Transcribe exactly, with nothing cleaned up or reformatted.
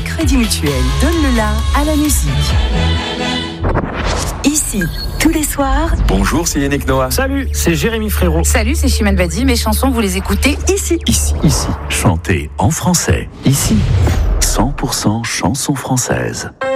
Crédit Mutuel donne le la à la musique. Ici, tous les soirs. Bonjour, c'est Yannick Noah. Salut, c'est Jérémy Frérot. Salut, c'est Chimène Badi. Mes chansons, vous les écoutez ici. Ici, ici, chantez en français. Ici, cent pour cent chansons françaises.